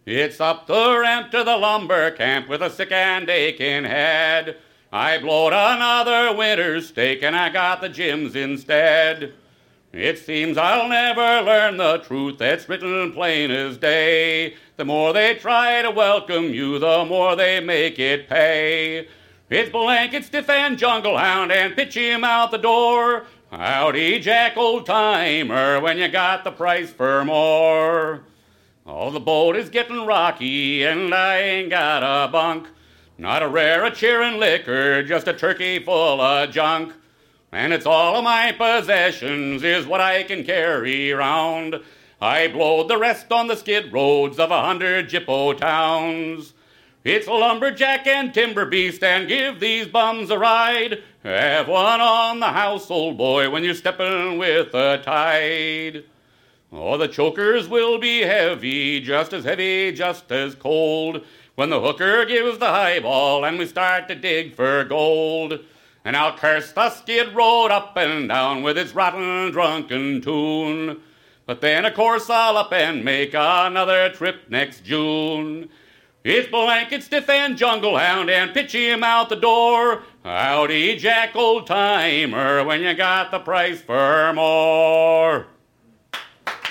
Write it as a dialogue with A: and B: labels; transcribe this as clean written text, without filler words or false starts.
A: It's up the ramp to the lumber camp with a sick and aching head. I blowed another winter's steak and I got the Jims instead. It seems I'll never learn the truth that's written plain as day. The more they try to welcome you, the more they make it pay. It's blanket stiff and jungle hound and pitch him out the door. Howdy, Jack, old timer, when you got the price for more. Oh, the boat is getting rocky and I ain't got a bunk. Not a rare a cheering liquor, just a turkey full of junk. And it's all of my possessions is what I can carry round. I blowed the rest on the skid roads of 100 Jippo towns. It's lumberjack and timber beast and give these bums a ride. Have one on the house, old boy, when you're stepping with the tide. Oh, the chokers will be heavy, just as cold, when the hooker gives the highball and we start to dig for gold. And I'll curse the skid road up and down with its rotten, drunken tune. But then, of course, I'll up and make another trip next June. It's blanket stiff and jungle hound and pitch him out the door. Howdy, Jack, old timer, when you got the price for more.